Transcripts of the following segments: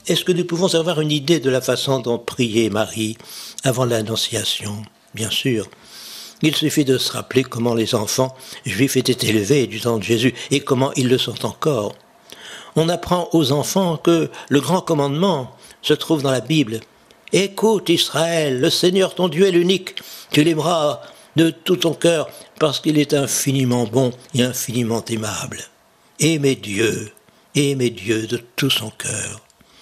est-ce que nous pouvons avoir une idée de la façon dont priait Marie avant l'Annonciation? Bien sûr. Il suffit de se rappeler comment les enfants juifs étaient élevés du temps de Jésus et comment ils le sont encore. On apprend aux enfants que le grand commandement se trouve dans la Bible. « Écoute Israël, le Seigneur ton Dieu est l'unique. Tu l'aimeras de tout ton cœur parce qu'il est infiniment bon et infiniment aimable. Aimez Dieu de tout son cœur. »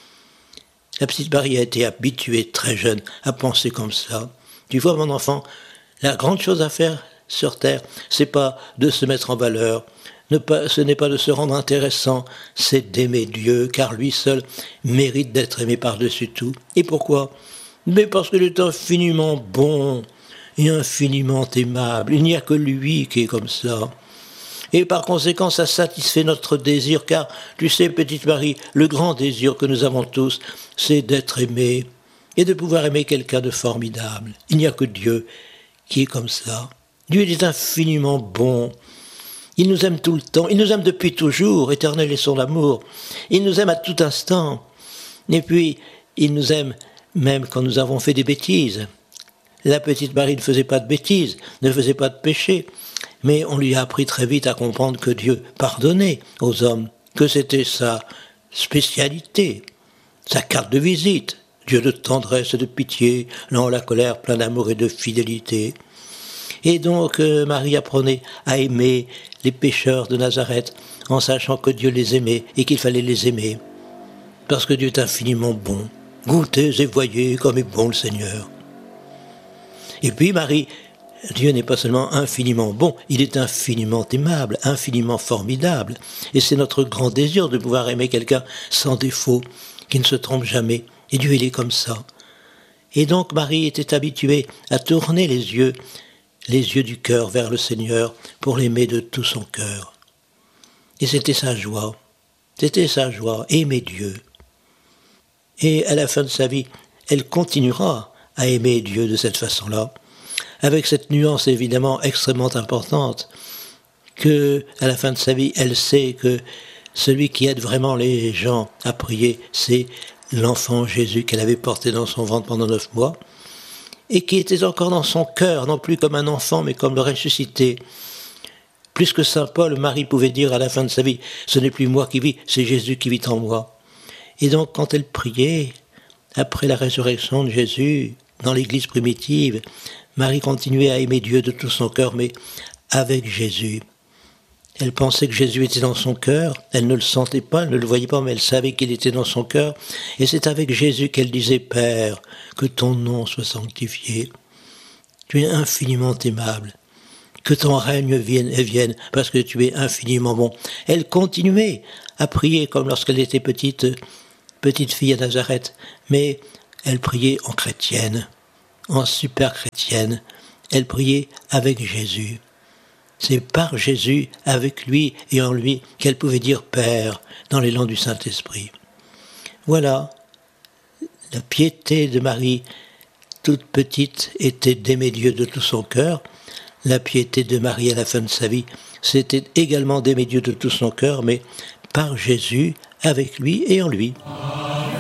La petite Marie a été habituée très jeune à penser comme ça. Tu vois mon enfant, la grande chose à faire sur terre, c'est pas de se mettre en valeur, ce n'est pas de se rendre intéressant, c'est d'aimer Dieu, car lui seul mérite d'être aimé par-dessus tout. Et pourquoi? Mais parce qu'il est infiniment bon et infiniment aimable. Il n'y a que lui qui est comme ça. Et par conséquent, ça satisfait notre désir, car, tu sais, petite Marie, le grand désir que nous avons tous, c'est d'être aimé et de pouvoir aimer quelqu'un de formidable. Il n'y a que Dieu qui est comme ça. Dieu est infiniment bon. Il nous aime tout le temps. Il nous aime depuis toujours. Éternel est son amour. Il nous aime à tout instant. Et puis, il nous aime même quand nous avons fait des bêtises. La petite Marie ne faisait pas de bêtises, ne faisait pas de péché. Mais on lui a appris très vite à comprendre que Dieu pardonnait aux hommes, que c'était sa spécialité, sa carte de visite. Dieu de tendresse et de pitié, lent la colère, plein d'amour et de fidélité. Et donc Marie apprenait à aimer les pécheurs de Nazareth en sachant que Dieu les aimait et qu'il fallait les aimer. Parce que Dieu est infiniment bon. Goûtez et voyez comme est bon le Seigneur. Et puis Marie, Dieu n'est pas seulement infiniment bon, il est infiniment aimable, infiniment formidable. Et c'est notre grand désir de pouvoir aimer quelqu'un sans défaut, qui ne se trompe jamais. Et Dieu, il est comme ça. Et donc Marie était habituée à tourner les yeux du cœur vers le Seigneur pour l'aimer de tout son cœur. Et c'était sa joie, aimer Dieu. Et à la fin de sa vie, elle continuera à aimer Dieu de cette façon-là, avec cette nuance évidemment extrêmement importante, que à la fin de sa vie, elle sait que celui qui aide vraiment les gens à prier, c'est l'enfant Jésus qu'elle avait porté dans son ventre pendant 9 mois, et qui était encore dans son cœur, non plus comme un enfant, mais comme le ressuscité. Plus que saint Paul, Marie pouvait dire à la fin de sa vie, « Ce n'est plus moi qui vis, c'est Jésus qui vit en moi ». Et donc, quand elle priait, après la résurrection de Jésus, dans l'église primitive, Marie continuait à aimer Dieu de tout son cœur, mais avec Jésus. Elle pensait que Jésus était dans son cœur, elle ne le sentait pas, elle ne le voyait pas, mais elle savait qu'il était dans son cœur. Et c'est avec Jésus qu'elle disait, « Père, que ton nom soit sanctifié. Tu es infiniment aimable. Que ton règne vienne, parce que tu es infiniment bon. » Elle continuait à prier comme lorsqu'elle était petite fille à Nazareth, mais elle priait en chrétienne, en super chrétienne. Elle priait avec Jésus. C'est par Jésus, avec lui et en lui, qu'elle pouvait dire « Père » dans l'élan du Saint-Esprit. Voilà, la piété de Marie, toute petite, était d'aimer Dieu de tout son cœur. La piété de Marie à la fin de sa vie, c'était également d'aimer Dieu de tout son cœur, mais par Jésus, avec lui et en lui.